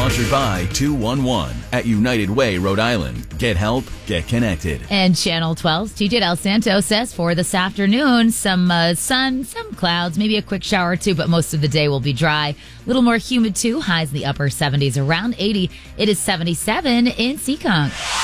Sponsored by 211 at United Way, Rhode Island. Get help, get connected. And Channel 12's TJ Del Santo says for this afternoon, some sun, some clouds, maybe a quick shower or two, but most of the day will be dry. A little more humid too. Highs in the upper 70s, around 80. It is 77 in Seekonk.